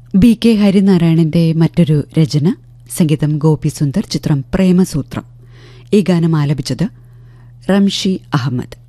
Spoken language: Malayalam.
BK ഹരിനാരായണന്റെ മറ്റൊരു രചന, സംഗീതം ഗോപി സുന്ദർ, ചിത്രം പ്രേമസൂത്രം. ഈ ഗാനം ആലപിച്ചത് റംഷി അഹമ്മദ്.